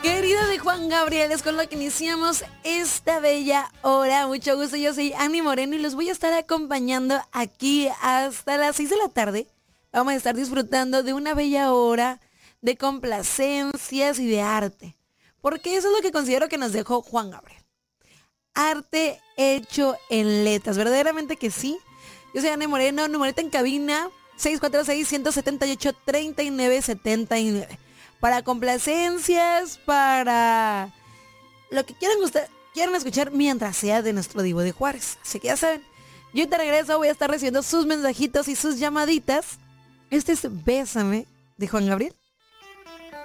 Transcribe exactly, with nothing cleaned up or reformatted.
Querida de Juan Gabriel, es con lo que iniciamos esta bella hora. Mucho gusto, yo soy Ani Moreno y los voy a estar acompañando aquí hasta las seis de la tarde. Vamos a estar disfrutando de una bella hora de complacencias y de arte. Porque eso es lo que considero que nos dejó Juan Gabriel. Arte hecho en letras, verdaderamente que sí. Yo soy Ani Moreno, numerita en cabina seis cuatro seis, uno siete ocho, tres nueve siete nueve. Para complacencias, para lo que quieran, gustar, quieran escuchar mientras sea de nuestro Divo de Juárez. Así que ya saben, yo te regreso, voy a estar recibiendo sus mensajitos y sus llamaditas. Este es Bésame de Juan Gabriel.